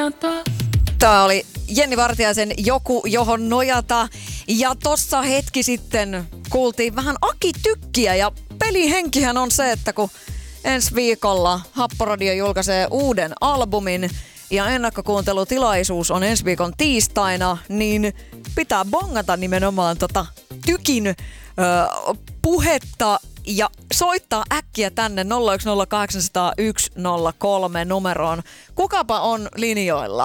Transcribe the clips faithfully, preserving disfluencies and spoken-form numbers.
Tämä oli Jenni Vartiaisen Joku, johon nojata. Ja tossa hetki sitten kuultiin vähän Aki Tykkiä. Ja pelihenkihän on se, että kun ensi viikolla Happoradio julkaisee uuden albumin ja ennakkokuuntelutilaisuus on ensi viikon tiistaina, niin pitää bongata nimenomaan tota Tykin ö, puhetta ja soittaa äkkiä tänne nolla yksi nolla kahdeksan nolla yksi nolla kolme numeroon. Kukapa on linjoilla?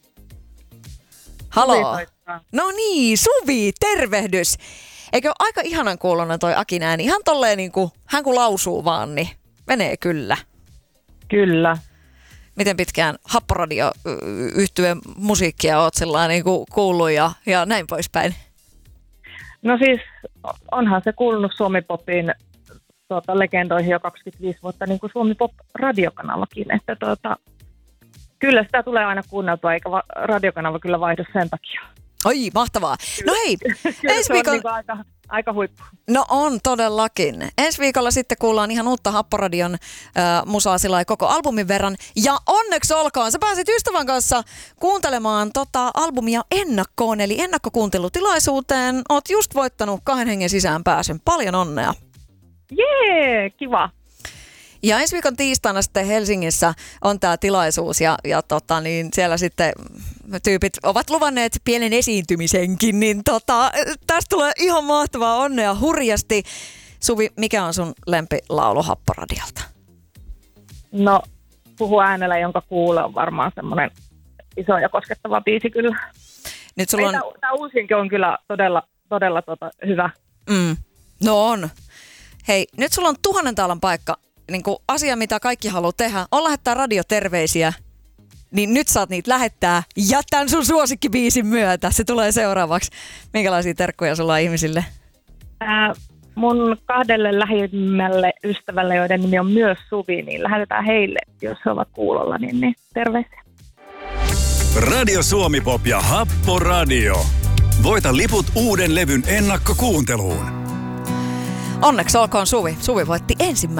Haloo. No niin, Suvi, tervehdys. Eikö ole aika ihanan kuulonen toi Akin ääni? Ihan tolleen niinku, hän kun lausuu vaan, niin menee kyllä. Kyllä. Miten pitkään Happoradio-yhtyeen musiikkia oot sellainen niinku kuullut ja, ja näin poispäin? No siis onhan se kuulunut Suomi-popin tuota, legendoihin jo kaksikymmentäviisi vuotta, niin kuin Suomi-pop-radiokanavakin. Että tuota, kyllä sitä tulee aina kuunneltua, eikä va- radiokanava kyllä vaihdu sen takia. Oi, mahtavaa. No hei, ensi viikolla... Niin aika, aika huippu. No on todellakin. Ensi viikolla sitten kuullaan ihan uutta Happoradion äh, musaa sillä koko albumin verran. Ja onneksi olkoon, sä pääsit ystävän kanssa kuuntelemaan tota albumia ennakkoon, eli ennakkokuuntelutilaisuuteen. Oot just voittanut kahden hengen sisään pääsyn. Paljon onnea. Jee, kiva. Ja ensi viikon tiistaina sitten Helsingissä on tämä tilaisuus ja, ja tota, niin siellä sitten tyypit ovat luvanneet pienen esiintymisenkin, niin tota, tästä tulee ihan mahtavaa, onnea hurjasti. Suvi, mikä on sun lempilaulu Happoradiolta? No, Puhu äänellä, jonka kuulee, on varmaan semmoinen iso ja koskettava biisi kyllä. Nyt sulla on... Tämä uusinkin on kyllä todella, todella tota, hyvä. Mm. No on. Hei, nyt sulla on tuhannen taalan paikka. Niin kuin asia, mitä kaikki haluaa tehdä, on lähettää radioterveisiä, niin nyt saat niitä lähettää ja tämän sun suosikkibiisin myötä. Se tulee seuraavaksi. Minkälaisia terkkuja sulla on ihmisille? Ää, mun kahdelle lähimmälle ystävälle, joiden nimi on myös Suvi, niin lähetetään heille, jos he ovat kuulolla, niin, niin terveisiä. Radio Suomi Pop ja Happoradio. Voita liput uuden levyn ennakkokuunteluun. Onneksi olkoon Suvi. Suvi voitti ensimmäisen.